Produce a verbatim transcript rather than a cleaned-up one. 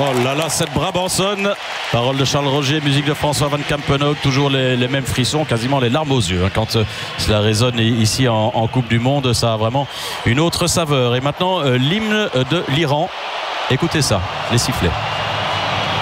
Oh là là, cette Brabançonne. Parole de Charles Roger, musique de François Van Campenhoek. Toujours les, les mêmes frissons, quasiment les larmes aux yeux. Hein, quand euh, cela résonne ici en, en Coupe du Monde, ça a vraiment une autre saveur. Et maintenant, euh, l'hymne de l'Iran. Écoutez ça, les sifflets.